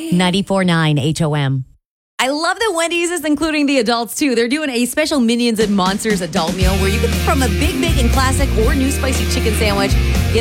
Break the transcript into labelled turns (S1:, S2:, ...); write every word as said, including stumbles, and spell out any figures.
S1: ninety-four point nine H O M. I love that Wendy's is including the adults, too. They're doing a special Minions and Monsters adult meal where you can pick from a Big Bacon Classic or new spicy chicken sandwich. Get